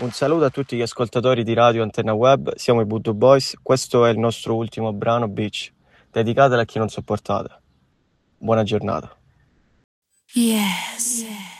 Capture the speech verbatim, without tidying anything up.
Un saluto a tutti gli ascoltatori di Radio Antenna Web, siamo i Voodoo Boys, questo è il nostro ultimo brano Beach, dedicatelo a chi non sopportate. Buona giornata. Yes. Yeah.